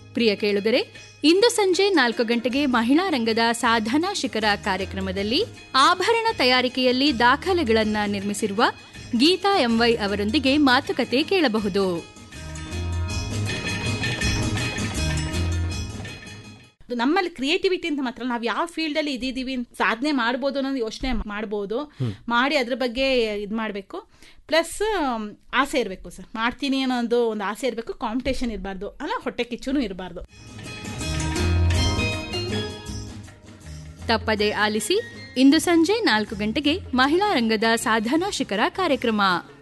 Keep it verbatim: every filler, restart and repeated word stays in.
ಪ್ರಿಯ ಕೇಳುಗರೆ, ಇಂದು ಸಂಜೆ ನಾಲ್ಕು ಗಂಟೆಗೆ ಮಹಿಳಾ ರಂಗದ ಸಾಧನಾ ಶಿಖರ ಕಾರ್ಯಕ್ರಮದಲ್ಲಿ ಆಭರಣ ತಯಾರಿಕೆಯಲ್ಲಿ ದಾಖಲೆಗಳನ್ನು ನಿರ್ಮಿಸಿರುವ ಗೀತಾ ಎಂವೈ ಅವರೊಂದಿಗೆ ಮಾತುಕತೆ ಕೇಳಬಹುದು. ನಮ್ಮಲ್ಲಿ ಕ್ರಿಯೇಟಿವಿಟಿ ಅಂತ ಮಾತ್ರ ನಾವು ಯಾವ ಫೀಲ್ಡ್ ಅಲ್ಲಿ ಇದ್ದೀವಿ ಸಾಧನೆ ಮಾಡ್ಬೋದು ಅನ್ನೋದು ಯೋಚನೆ ಮಾಡ್ಬೋದು, ಮಾಡಿ ಅದ್ರ ಬಗ್ಗೆ ಇದು ಮಾಡಬೇಕು. ಪ್ಲಸ್ ಆಸೆ ಇರಬೇಕು ಸರ್, ಮಾಡ್ತೀನಿ ಅನ್ನೋದು ಒಂದು ಆಸೆ ಇರಬೇಕು. ಕಾಂಪಿಟೇಷನ್ ಇರಬಾರ್ದು, ಅಲ್ಲ ಹೊಟ್ಟೆ ಕಿಚ್ಚುನು ಇರಬಾರ್ದು. ತಪ್ಪದೆ ಆಲಿಸಿ ಇಂದು ಸಂಜೆ ನಾಲ್ಕು ಗಂಟೆಗೆ ಮಹಿಳಾ ರಂಗದ ಸಾಧನಾ ಶಿಖರ ಕಾರ್ಯಕ್ರಮ.